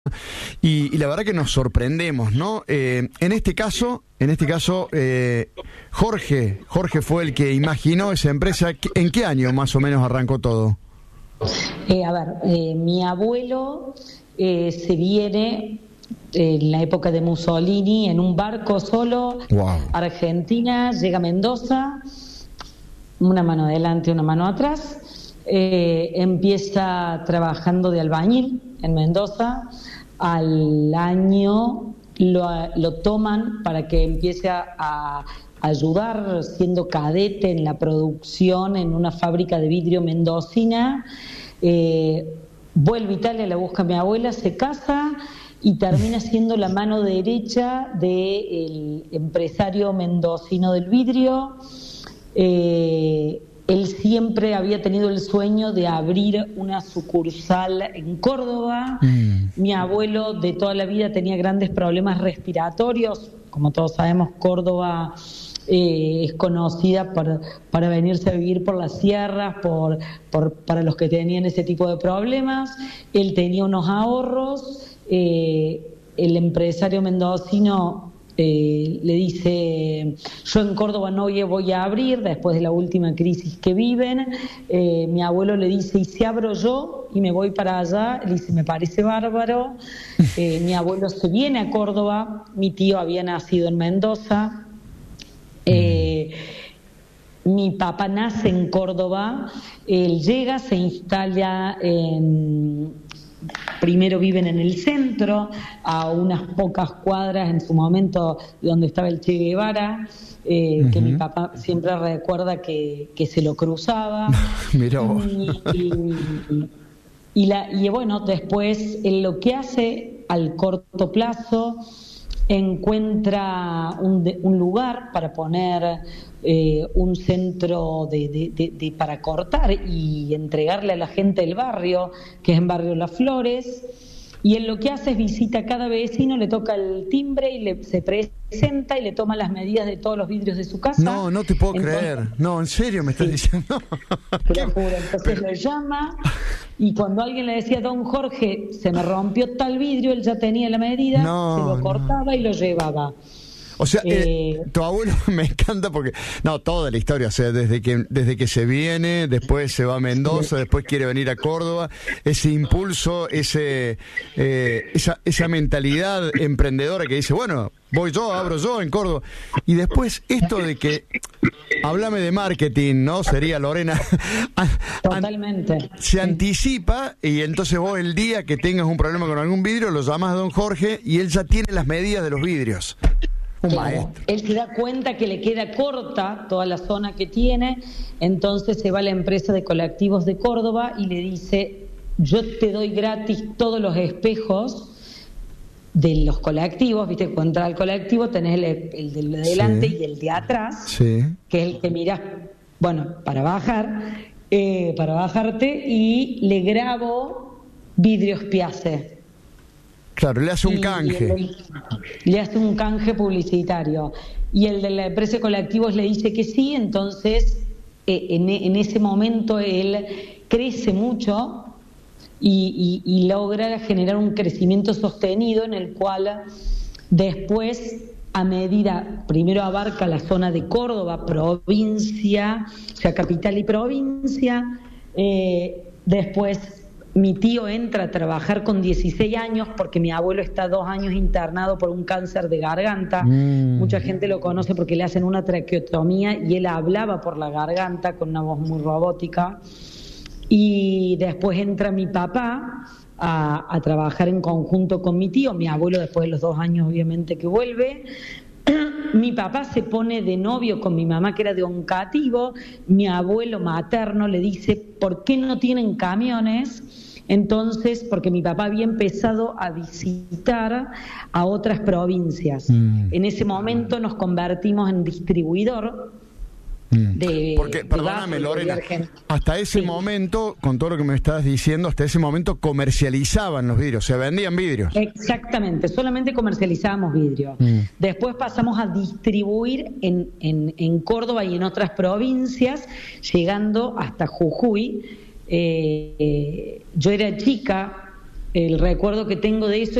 y la verdad que nos sorprendemos, ¿no? En este caso, Jorge fue el que imaginó esa empresa. ¿En qué año más o menos arrancó todo? Mi abuelo se viene en la época de Mussolini en un barco solo, Argentina, llega a Mendoza, una mano adelante, una mano atrás, empieza trabajando de albañil en Mendoza. Al año lo toman para que empiece a ayudar siendo cadete en la producción en una fábrica de vidrio mendocina. Vuelve a Italia, la busca mi abuela, se casa y termina siendo la mano derecha del empresario mendocino del vidrio. Él siempre había tenido el sueño de abrir una sucursal en Córdoba. Mi abuelo de toda la vida tenía grandes problemas respiratorios. Como todos sabemos, Córdoba es conocida para venirse a vivir por las sierras, para los que tenían ese tipo de problemas. Él tenía unos ahorros. El empresario mendocino le dice: yo en Córdoba no voy a abrir después de la última crisis que viven. Mi abuelo le dice: ¿y si abro yo y me voy para allá? Le dice: me parece bárbaro. Mi abuelo se viene a Córdoba, mi tío había nacido en Mendoza. Mi papá nace en Córdoba, él llega, se instala primero viven en el centro, a unas pocas cuadras en su momento donde estaba el Che Guevara, que mi papá siempre recuerda que se lo cruzaba. Mirá vos. Y bueno, después él lo que hace al corto plazo, encuentra un lugar para poner un centro para cortar y entregarle a la gente del barrio, que es en Barrio Las Flores, y él lo que hace es visita a cada vecino, le toca el timbre y se presenta y le toma las medidas de todos los vidrios de su casa. No te puedo creer. No, ¿en serio me estás diciendo? Te lo juro. Entonces lo llama y cuando alguien le decía: don Jorge, se me rompió tal vidrio, él ya tenía la medida, se lo cortaba y lo llevaba. O sea, tu abuelo me encanta porque, toda la historia, o sea, desde que se viene, después se va a Mendoza, después quiere venir a Córdoba, ese impulso, esa mentalidad emprendedora que dice: bueno, voy yo, abro yo en Córdoba. Y después esto de que, háblame de marketing, ¿no? Sería Lorena. Totalmente. Se anticipa y entonces vos el día que tengas un problema con algún vidrio lo llamas a don Jorge y él ya tiene las medidas de los vidrios. Claro. Él se da cuenta que le queda corta toda la zona que tiene, entonces se va a la empresa de colectivos de Córdoba y le dice: yo te doy gratis todos los espejos de los colectivos, viste, cuando entras al colectivo tenés el de adelante y el de atrás, que es el que mirás, para bajarte, y le grabo vidrios Piace. Claro, le hace un canje. Le hace un canje publicitario. Y el de la empresa de colectivos le dice que sí, entonces en ese momento él crece mucho y logra generar un crecimiento sostenido en el cual después, a medida, primero abarca la zona de Córdoba, provincia, o sea, capital y provincia, después mi tío entra a trabajar con 16 años porque mi abuelo está 2 años internado por un cáncer de garganta. Mucha gente lo conoce porque le hacen una traqueotomía y él hablaba por la garganta con una voz muy robótica. Y después entra mi papá a trabajar en conjunto con mi tío. Mi abuelo, después de los 2 años obviamente que vuelve. Mi papá se pone de novio con mi mamá, que era de Oncativo. Mi abuelo materno le dice: ¿por qué no tienen camiones? Entonces, porque mi papá había empezado a visitar a otras provincias. En ese momento nos convertimos en distribuidor porque, perdóname, Lorena, hasta ese momento, con todo lo que me estás diciendo, hasta ese momento comercializaban los vidrios, se vendían vidrios. Exactamente, solamente comercializábamos vidrio. Después pasamos a distribuir en Córdoba y en otras provincias, llegando hasta Jujuy. Yo era chica el recuerdo que tengo de eso